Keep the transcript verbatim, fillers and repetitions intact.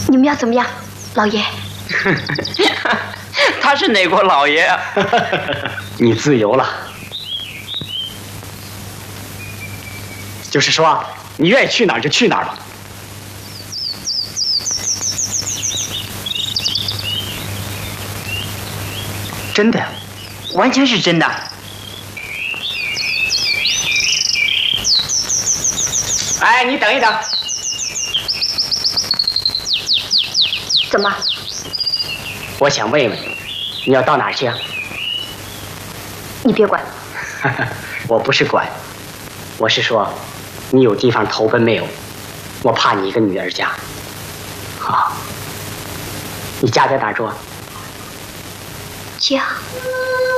你们要怎么样，老爷？ 他是哪国老爷啊？ 你自由了，就是说，你愿意去哪儿就去哪儿吧。真的， 完全是真的。 哎，你等一等。 怎么？ 我想问问，你要到哪儿去啊？ 你别管。 我不是管，我是说，你有地方投奔没有？我怕你一个女儿家。好，你家在哪儿住啊？ 家。